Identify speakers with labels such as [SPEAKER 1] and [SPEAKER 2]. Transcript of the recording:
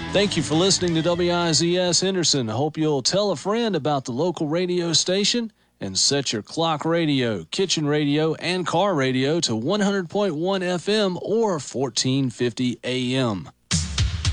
[SPEAKER 1] Thank you for listening to WIZS Henderson. Hope you'll tell a friend about the local radio station and set your clock radio, kitchen radio, and car radio to 100.1 FM or 1450 AM.